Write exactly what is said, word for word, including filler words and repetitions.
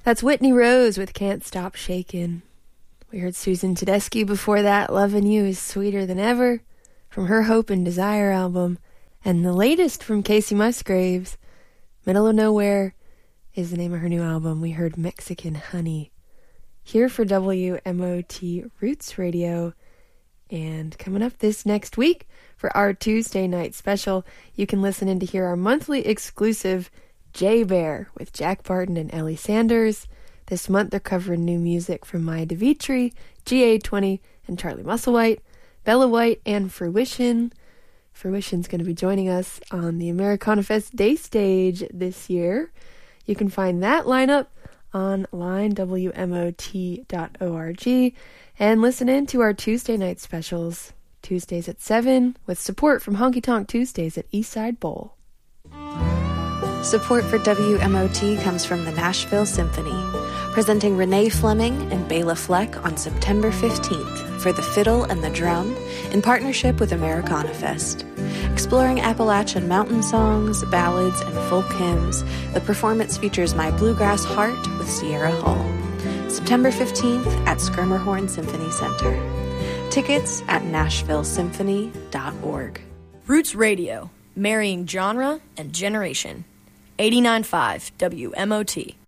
That's Whitney Rose with Can't Stop Shakin'. We heard Susan Tedeschi before that, Lovin' You Is Sweeter Than Ever, from her Hope and Desire album. And the latest from Casey Musgraves, Middle of Nowhere, is the name of her new album. We heard Mexican Honey. Here for W M O T Roots Radio. And coming up this next week for our Tuesday night special, you can listen in to hear our monthly exclusive Jay Bear with Jack Barton and Ellie Sanders. This month they're covering new music from Maya DeVitri, G A twenty, and Charlie Musselwhite, Bella White, and Fruition. Fruition's going to be joining us on the Americana Fest Day Stage this year. You can find that lineup online, W M O T dot org, and listen in to our Tuesday night specials, Tuesdays at seven, with support from Honky Tonk Tuesdays at Eastside Bowl. Support for W M O T comes from the Nashville Symphony, presenting Renee Fleming and Bela Fleck on September fifteenth for the fiddle and the drum in partnership with Americana Fest. Exploring Appalachian mountain songs, ballads, and folk hymns, the performance features My Bluegrass Heart with Sierra Hull. September fifteenth at Schermerhorn Symphony Center. Tickets at nashville symphony dot org. Roots Radio, marrying genre and generation. eighty-nine point five W M O T.